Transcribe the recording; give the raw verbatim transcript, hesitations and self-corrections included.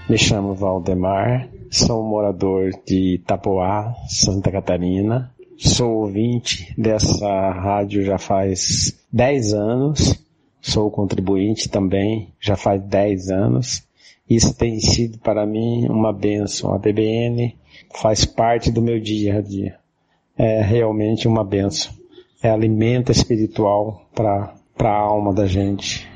Me chamo Valdemar, sou morador de Itapoá, Santa Catarina. Sou ouvinte dessa rádio já faz dez anos. Sou contribuinte também, já faz dez anos. Isso tem sido para mim uma bênção. A B B N faz parte do meu dia a dia. É realmente uma bênção. É alimento espiritual para para a alma da gente.